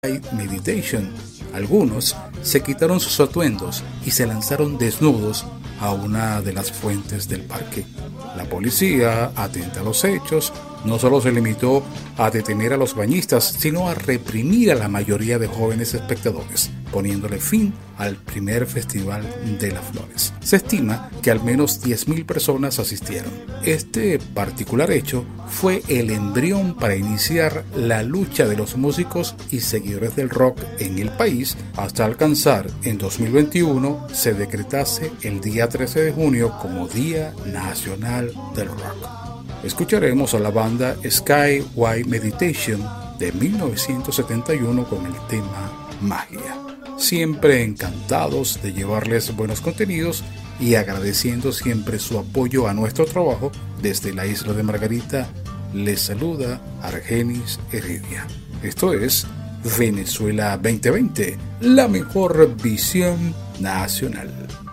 Meditation. Algunos se quitaron sus atuendos y se lanzaron desnudos a una de las fuentes del parque. La policía, atenta a los hechos, no solo se limitó a detener a los bañistas, sino a reprimir a la mayoría de jóvenes espectadores, poniéndole fin al primer Festival de las Flores. Se estima que al menos 10.000 personas asistieron. Este particular hecho fue el embrión para iniciar la lucha de los músicos y seguidores del rock en el país, hasta alcanzar en 2021 se decretase el día 13 de junio como Día Nacional del Rock. Escucharemos a la banda Sky White Meditation de 1971 con el tema Magia. Siempre encantados de llevarles buenos contenidos y agradeciendo siempre su apoyo a nuestro trabajo. Desde la isla de Margarita les saluda Argenis Heredia. Esto es Venezuela 2020, la mejor visión nacional.